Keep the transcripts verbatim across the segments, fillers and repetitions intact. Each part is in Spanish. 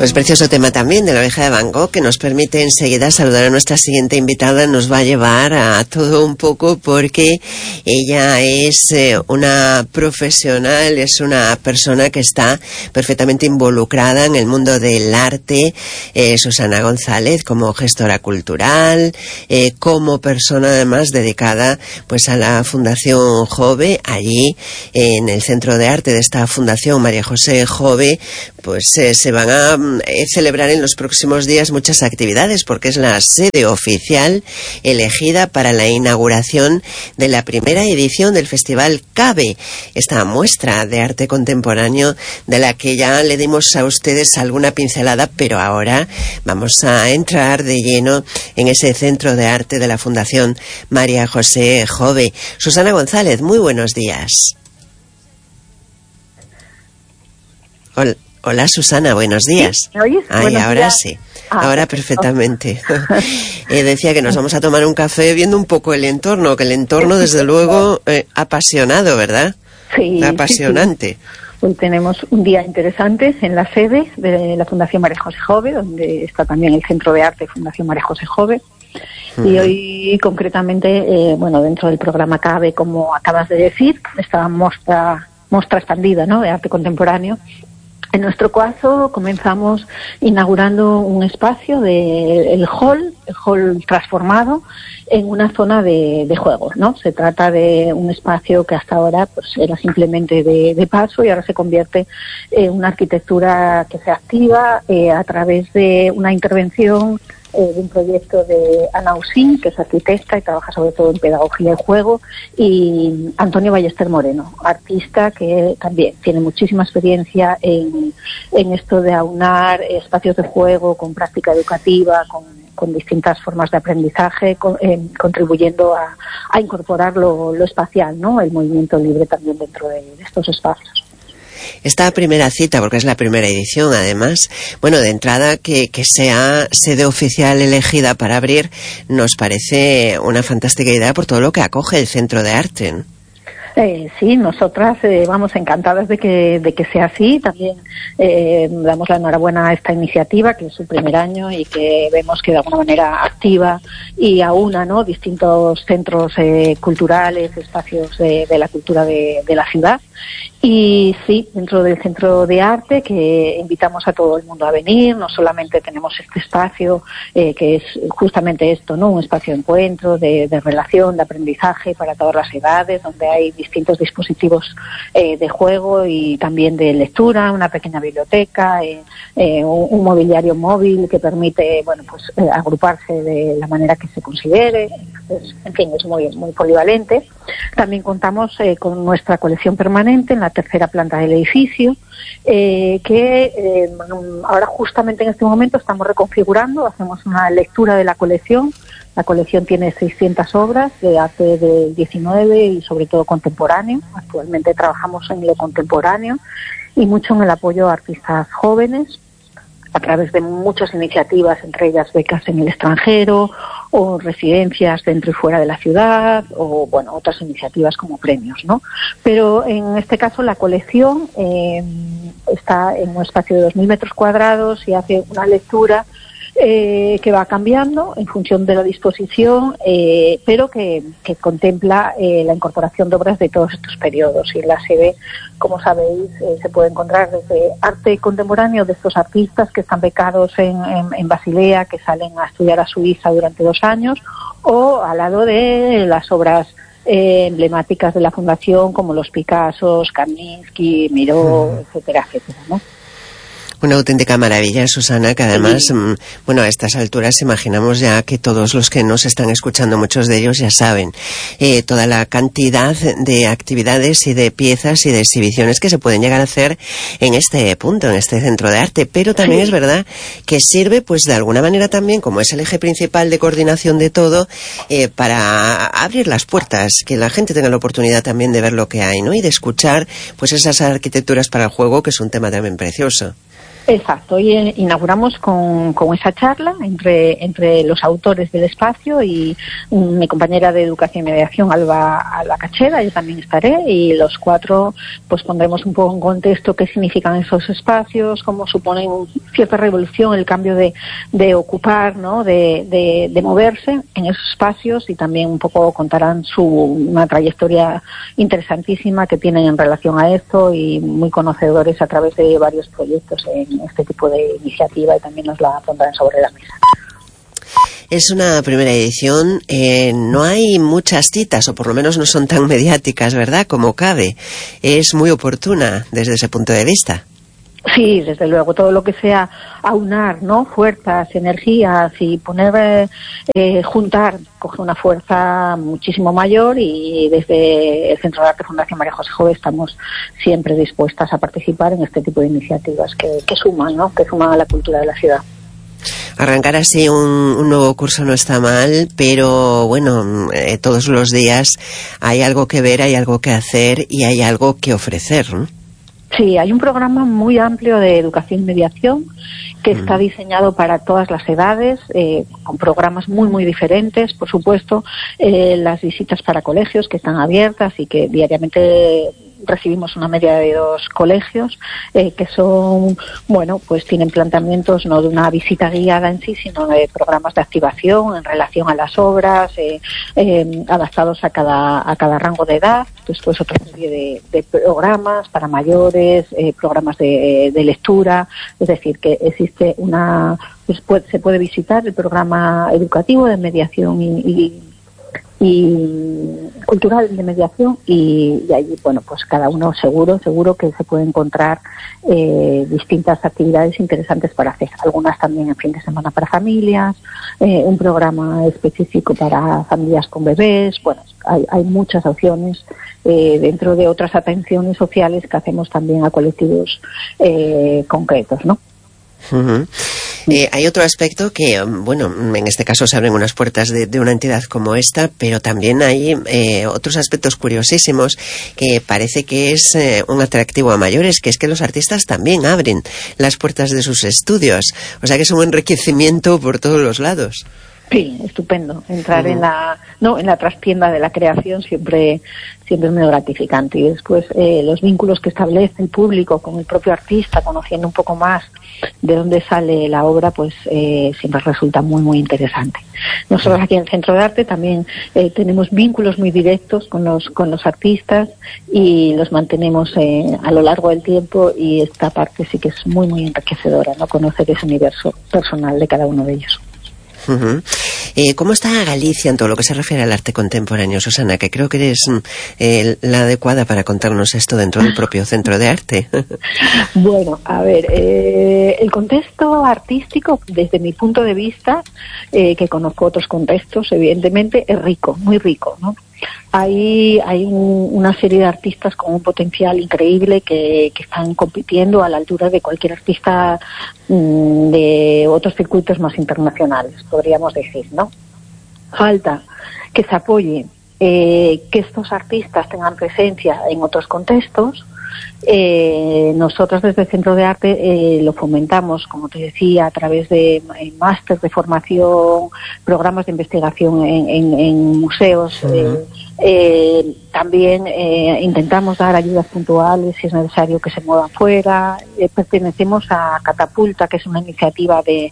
Pues precioso tema también de La oveja de Van Gogh, que nos permite enseguida saludar a nuestra siguiente invitada. Nos va a llevar a todo un poco porque ella es eh, una profesional, es una persona que está perfectamente involucrada en el mundo del arte. eh, Susana González, como gestora cultural, eh, como persona además dedicada pues a la Fundación Jove. Allí en el centro de arte de esta Fundación María José Jove pues eh, se van a eh, celebrar en los próximos días muchas actividades, porque es la sede oficial elegida para la inauguración de la primera edición del Festival CABE, esta muestra de arte contemporáneo de la que ya le dimos a ustedes alguna pincelada, pero ahora vamos a entrar de lleno en ese centro de arte de la Fundación María José Jove. Susana González, muy buenos días. Hola. Hola Susana, buenos días. ¿Sí? ¿Me oyes? Ay, Buenos ahora días. sí, Ah, ahora perfectamente. eh, decía que nos vamos a tomar un café viendo un poco el entorno, que el entorno desde luego eh, apasionado, ¿verdad? Sí, apasionante. Sí, sí. Hoy tenemos un día interesante en la sede de la Fundación María José Jove, donde está también el Centro de Arte Fundación María José Jove. Uh-huh. Y hoy concretamente, eh, bueno, dentro del programa CABE, como acabas de decir, esta muestra, muestra expandida, ¿no?, de arte contemporáneo. En nuestro caso comenzamos inaugurando un espacio de el hall, el hall transformado en una zona de, de juegos, ¿no? Se trata de un espacio que hasta ahora pues era simplemente de, de paso y ahora se convierte en una arquitectura que se activa eh, a través de una intervención Eh, de un proyecto de Ana Usín, que es arquitecta y trabaja sobre todo en pedagogía y juego, y Antonio Ballester Moreno, artista que también tiene muchísima experiencia en, en esto de aunar espacios de juego con práctica educativa, con, con distintas formas de aprendizaje, con, eh, contribuyendo a, a incorporar lo, lo espacial, ¿no?, el movimiento libre también dentro de, de estos espacios. Esta primera cita, porque es la primera edición además, bueno, de entrada que, que sea sede oficial elegida para abrir, nos parece una fantástica idea por todo lo que acoge el Centro de Arte. Eh, sí, nosotras eh, vamos encantadas de que de que sea así. También eh, damos la enhorabuena a esta iniciativa, que es su primer año y que vemos que de alguna manera activa y aúna, ¿no?, distintos centros eh, culturales, espacios de, de la cultura de, de la ciudad. Y sí, dentro del Centro de Arte, que invitamos a todo el mundo a venir. No solamente tenemos este espacio, eh, que es justamente esto, ¿no?, un espacio de encuentro, de, de relación, de aprendizaje para todas las edades, donde hay distintos dispositivos eh, de juego y también de lectura, una pequeña biblioteca, eh, eh, un, un mobiliario móvil que permite, bueno, pues eh, agruparse de la manera que se considere. Entonces, en fin, es muy, muy polivalente. También contamos eh, con nuestra colección permanente en la tercera planta del edificio, eh, que eh, ahora justamente en este momento estamos reconfigurando, hacemos una lectura de la colección. La colección tiene seiscientas obras de arte del diecinueve y sobre todo contemporáneo. Actualmente trabajamos en lo contemporáneo y mucho en el apoyo a artistas jóvenes a través de muchas iniciativas, entre ellas becas en el extranjero o residencias dentro y fuera de la ciudad, o bueno, otras iniciativas como premios, ¿no? Pero en este caso la colección eh, está en un espacio de dos mil metros cuadrados y hace una lectura Eh, que va cambiando en función de la disposición, eh, pero que, que contempla eh, la incorporación de obras de todos estos periodos. Y en la sede, como sabéis, eh, se puede encontrar desde arte contemporáneo de estos artistas que están becados en, en, en Basilea, que salen a estudiar a Suiza durante dos años, o al lado de las obras eh, emblemáticas de la Fundación, como los Picassos, Kandinsky, Miró, etcétera, etcétera, ¿no? Una auténtica maravilla, Susana, que además, sí. mmm, bueno, a estas alturas imaginamos ya que todos los que nos están escuchando, muchos de ellos ya saben eh, toda la cantidad de actividades y de piezas y de exhibiciones que se pueden llegar a hacer en este punto, en este centro de arte, pero también sí. es verdad que sirve pues de alguna manera también, como es el eje principal de coordinación de todo, eh, para abrir las puertas, que la gente tenga la oportunidad también de ver lo que hay, ¿no?, y de escuchar pues esas arquitecturas para el juego, que es un tema también precioso. Exacto, y eh, inauguramos con, con esa charla entre, entre los autores del espacio y um, mi compañera de Educación y Mediación, Alba, Alba Cachera, yo también estaré, y los cuatro pues pondremos un poco en contexto qué significan esos espacios, cómo suponen cierta revolución, el cambio de, de ocupar, ¿no? de, de, de moverse en esos espacios, y también un poco contarán su una trayectoria interesantísima que tienen en relación a esto, y muy conocedores a través de varios proyectos en este tipo de iniciativa, y también nos la pondrán sobre la mesa. Es una primera edición, eh, no hay muchas citas, o por lo menos no son tan mediáticas, ¿verdad?, como cabe. Es muy oportuna desde ese punto de vista. Sí, desde luego, todo lo que sea aunar, ¿no?, fuerzas, energías y poner, eh, juntar, coge una fuerza muchísimo mayor, y desde el Centro de Arte Fundación María José Jove estamos siempre dispuestas a participar en este tipo de iniciativas que, que suman, ¿no?, que suman a la cultura de la ciudad. Arrancar así un, un nuevo curso no está mal, pero bueno, eh, todos los días hay algo que ver, hay algo que hacer y hay algo que ofrecer, ¿no? Sí, hay un programa muy amplio de educación y mediación que mm. está diseñado para todas las edades, eh, con programas muy, muy diferentes, por supuesto, eh, las visitas para colegios que están abiertas y que diariamente recibimos una media de dos colegios eh, que son, bueno, pues tienen planteamientos no de una visita guiada en sí, sino de programas de activación en relación a las obras, eh, eh, adaptados a cada a cada rango de edad. Después otra serie de, de programas para mayores, eh, programas de, de lectura, es decir, que existe una, pues puede, se puede visitar el programa educativo de mediación y, y y cultural de mediación, y, y allí, bueno, pues cada uno seguro, seguro que se puede encontrar eh, distintas actividades interesantes para hacer, algunas también en fin de semana para familias, eh, un programa específico para familias con bebés, bueno, hay, hay muchas opciones eh, dentro de otras atenciones sociales que hacemos también a colectivos eh, concretos, ¿no? Uh-huh. Eh, hay otro aspecto que, bueno, en este caso se abren unas puertas de, de una entidad como esta, pero también hay eh, otros aspectos curiosísimos que parece que es eh, un atractivo a mayores, que es que los artistas también abren las puertas de sus estudios, o sea que es un enriquecimiento por todos los lados. Sí, estupendo. Entrar uh-huh. en la no en la trastienda de la creación siempre siempre es muy gratificante, y después eh, los vínculos que establece el público con el propio artista, conociendo un poco más de dónde sale la obra, pues eh, siempre resulta muy muy interesante. Nosotros aquí en el Centro de Arte también eh, tenemos vínculos muy directos con los con los artistas y los mantenemos eh, a lo largo del tiempo, y esta parte sí que es muy muy enriquecedora, ¿no?, conocer ese universo personal de cada uno de ellos. Uh-huh. Eh, ¿Cómo está Galicia en todo lo que se refiere al arte contemporáneo, Susana? Que creo que eres eh, la adecuada para contarnos esto dentro del propio Centro de Arte. Bueno, a ver, eh, el contexto artístico, desde mi punto de vista, eh, que conozco otros contextos, evidentemente, es rico, muy rico, ¿no? Hay, hay un, una serie de artistas con un potencial increíble que, que están compitiendo a la altura de cualquier artista mmm, de otros circuitos más internacionales, podríamos decir, ¿no? Falta que se apoye, eh, que estos artistas tengan presencia en otros contextos. Eh, nosotros desde el Centro de Arte eh, lo fomentamos, como te decía, a través de eh, máster de formación, programas de investigación en, en, en museos. Uh-huh. eh, eh, también eh, intentamos dar ayudas puntuales si es necesario que se muevan fuera. Eh, pertenecemos a Catapulta, que es una iniciativa de,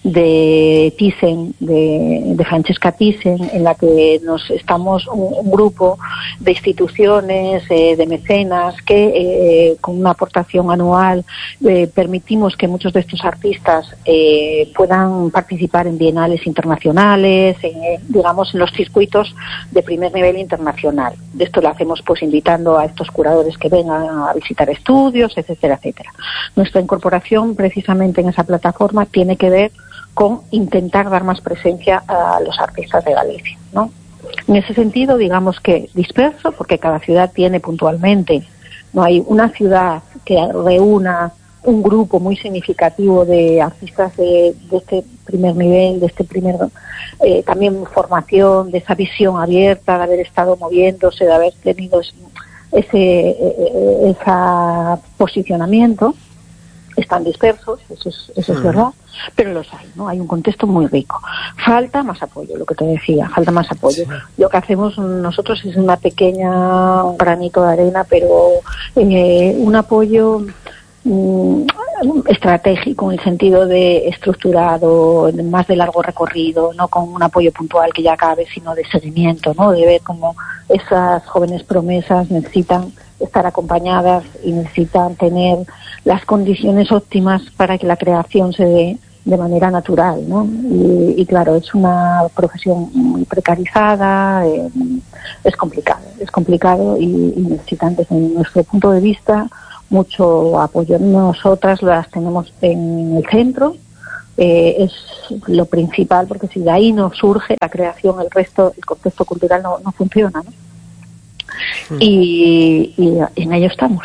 de Thyssen, de, de Francesca Thyssen, en la que nos estamos un, un grupo de instituciones, eh, de mecenas, que eh, con una aportación anual eh, permitimos que muchos de estos artistas eh, puedan participar en bienales internacionales, en, digamos, en los circuitos de primer nivel internacional. De esto lo hacemos pues invitando a estos curadores que vengan a visitar estudios, etcétera, etcétera. Nuestra incorporación precisamente en esa plataforma tiene que ver con intentar dar más presencia a los artistas de Galicia, ¿no? En ese sentido, digamos que disperso, porque cada ciudad tiene puntualmente, no hay una ciudad que reúna un grupo muy significativo de artistas de, de este primer nivel, de este primer eh, también formación, de esa visión abierta, de haber estado moviéndose, de haber tenido ese, ese posicionamiento. están dispersos, eso es, eso es Mm. verdad, pero los hay, ¿no? Hay un contexto muy rico. Falta más apoyo, lo que te decía, falta más apoyo. Sí. Lo que hacemos nosotros es una pequeña, un granito de arena, pero eh, un apoyo mm, estratégico, en el sentido de estructurado, más de largo recorrido, no con un apoyo puntual que ya acabe, sino de seguimiento, ¿no? De ver cómo esas jóvenes promesas necesitan estar acompañadas y necesitan tener las condiciones óptimas para que la creación se dé de manera natural, ¿no? Y, y claro, es una profesión muy precarizada, eh, es complicado, es complicado y, y necesitan, desde nuestro punto de vista, mucho apoyo. Nosotras las tenemos en el centro, eh, es lo principal, porque si de ahí no surge la creación, el resto, el contexto cultural no, no funciona, ¿no? Mm. Y, y en ello estamos.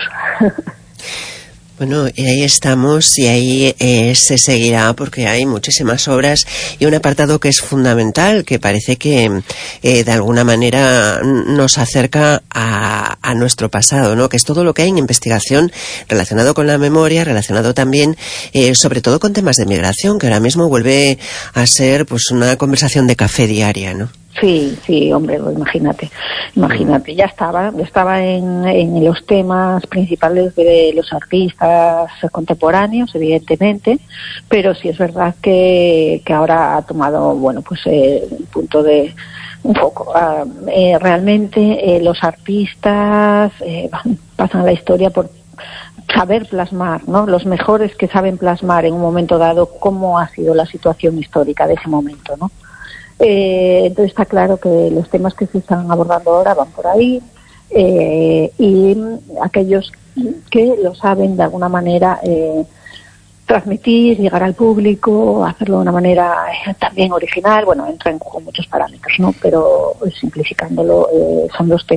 Bueno, y ahí estamos y ahí eh, se seguirá, porque hay muchísimas obras y un apartado que es fundamental, que parece que eh, de alguna manera nos acerca a, a nuestro pasado, ¿no? Que es todo lo que hay en investigación relacionado con la memoria, relacionado también eh, sobre todo con temas de migración, que ahora mismo vuelve a ser pues una conversación de café diaria, ¿no? Sí, sí, hombre, imagínate, imagínate, ya estaba, ya estaba en, en los temas principales de los artistas contemporáneos, evidentemente, pero sí es verdad que, que ahora ha tomado, bueno, pues eh, un punto de, un poco, uh, eh, realmente eh, los artistas eh, pasan a la historia por saber plasmar, ¿no? Los mejores que saben plasmar en un momento dado cómo ha sido la situación histórica de ese momento, ¿no? Eh, entonces está claro que los temas que se están abordando ahora van por ahí, eh, y aquellos que lo saben de alguna manera eh, transmitir, llegar al público, hacerlo de una manera eh, también original, bueno, entra en juego muchos parámetros, ¿no? Pero simplificándolo, eh, son los temas